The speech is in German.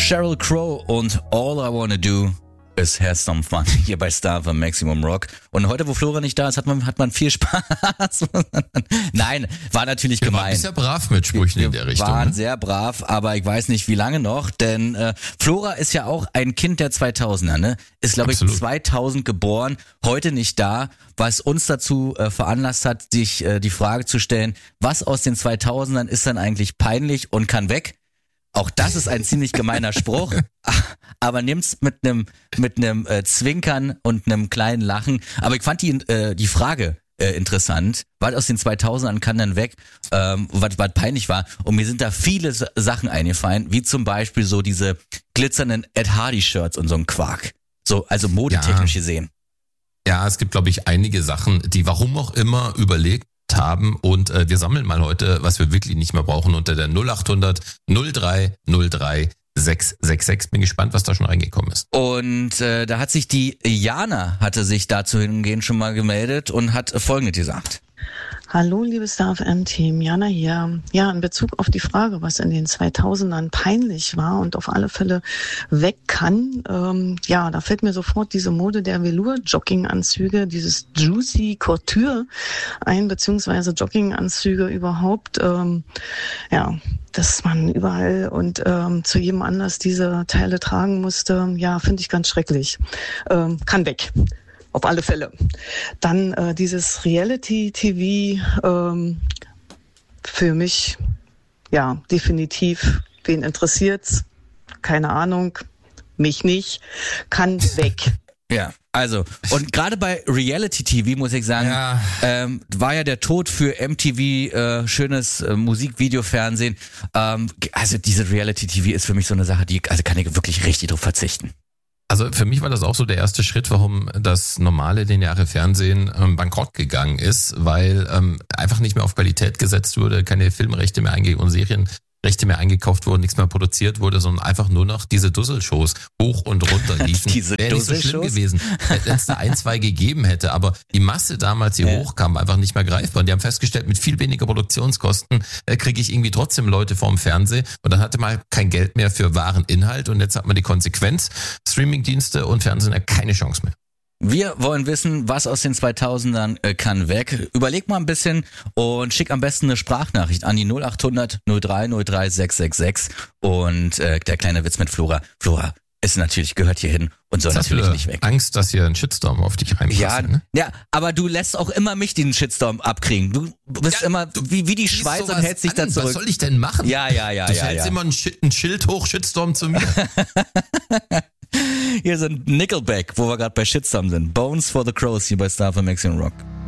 Sheryl Crow und All I Wanna Do is have some fun hier bei Star FM Maximum Rock. Und heute, wo Flora nicht da ist, hat man viel Spaß. Nein, war natürlich gemein. Wir waren sehr brav mit Sprüchen in der Richtung. Wir waren sehr brav, aber ich weiß nicht, wie lange noch, denn Flora ist ja auch ein Kind der 2000er, ne? Ist, glaube ich, 2000 geboren, heute nicht da, was uns dazu veranlasst hat, sich die Frage zu stellen, was aus den 2000ern ist dann eigentlich peinlich und kann weg? Auch das ist ein ziemlich gemeiner Spruch, aber nimm's mit einem Zwinkern und einem kleinen Lachen. Aber ich fand die Frage interessant, was aus den 2000ern kann dann weg, was peinlich war. Und mir sind da viele Sachen eingefallen, wie zum Beispiel so diese glitzernden Ed Hardy Shirts und so ein Quark. So, also modetechnisch gesehen. Ja, es gibt, glaube ich, einige Sachen, die warum auch immer überlegt haben, und wir sammeln mal heute, was wir wirklich nicht mehr brauchen, unter der 0800 03 03 666. Bin gespannt, was da schon reingekommen ist. Und da hat sich die Jana, hatte sich dazu hingehend schon mal gemeldet und hat Folgendes gesagt. Hallo, liebes Star FM-Team, Jana hier. Ja, in Bezug auf die Frage, was in den 2000ern peinlich war und auf alle Fälle weg kann, da fällt mir sofort diese Mode der Velour-Jogginganzüge, dieses Juicy Couture ein, beziehungsweise Jogginganzüge überhaupt, dass man überall und zu jedem Anlass diese Teile tragen musste, finde ich ganz schrecklich. Kann weg. Auf alle Fälle. Dann dieses Reality-TV für mich, definitiv. Wen interessiert's? Keine Ahnung. Mich nicht. Kann weg. Ja, also, und gerade bei Reality-TV muss ich sagen, war ja der Tod für MTV, schönes Musikvideofernsehen. Also diese Reality-TV ist für mich so eine Sache, kann ich wirklich richtig drauf verzichten. Also für mich war das auch so der erste Schritt, warum das normale lineare Fernsehen bankrott gegangen ist, weil einfach nicht mehr auf Qualität gesetzt wurde, keine Filmrechte mehr und Serienrechte mehr eingekauft wurden, nichts mehr produziert wurde, sondern einfach nur noch diese Dusselshows hoch und runter liefen. Diese wäre nicht so schlimm gewesen, wenn es da 1, 2 gegeben hätte, aber die Masse damals, die hochkam, war einfach nicht mehr greifbar. Und die haben festgestellt, mit viel weniger Produktionskosten kriege ich irgendwie trotzdem Leute vorm Fernsehen, und dann hatte man kein Geld mehr für wahren Inhalt, und jetzt hat man die Konsequenz, Streamingdienste und Fernsehen keine Chance mehr. Wir wollen wissen, was aus den 2000ern kann weg. Überleg mal ein bisschen und schick am besten eine Sprachnachricht an die 0800 03 03 666. Und der kleine Witz mit Flora. Flora ist natürlich, gehört hier hin und soll natürlich nicht weg. Angst, dass hier ein Shitstorm auf dich reinpasst. Ja, aber du lässt auch immer mich den Shitstorm abkriegen. Du bist immer wie die Schweiz und hältst dich da zurück. Was soll ich denn machen? Ja. Du hältst immer ein Schild hoch, Shitstorm zu mir. Hier sind Nickelback, wo wir gerade bei Shitstorm sind. Bones for the Crows hier bei Star FM Maximum Rock.